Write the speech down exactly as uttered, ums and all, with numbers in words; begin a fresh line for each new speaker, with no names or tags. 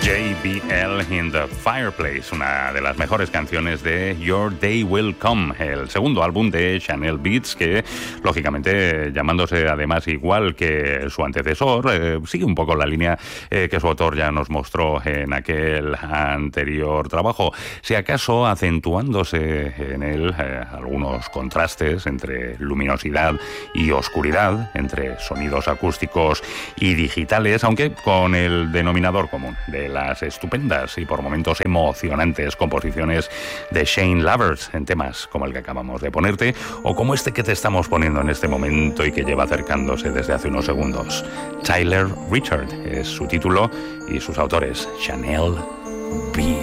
J B L in the Fireplace, una de las mejores canciones de Your Day Will Come, el segundo álbum de Chanel Beats, que lógicamente, llamándose además igual que su antecesor, eh, sigue un poco la línea eh, que su autor ya nos mostró en aquel anterior trabajo, si acaso acentuándose en él eh, algunos contrastes entre luminosidad y oscuridad, entre sonidos acústicos y digitales, aunque con el denominador común de las estupendas y por momentos emocionantes composiciones de Shane Lovers en temas como el que acabamos de ponerte o como este que te estamos poniendo en este momento y que lleva acercándose desde hace unos segundos. Tyler Richard es su título y sus autores Chanel Beats.